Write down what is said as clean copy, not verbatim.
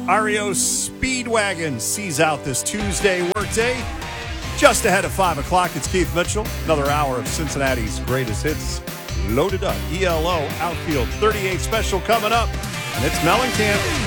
REO Speedwagon sees out this Tuesday workday. Just ahead of 5 o'clock, it's Keith Mitchell. Another hour of Cincinnati's greatest hits loaded up. ELO Outfield 38 special coming up, and it's Mellencamp.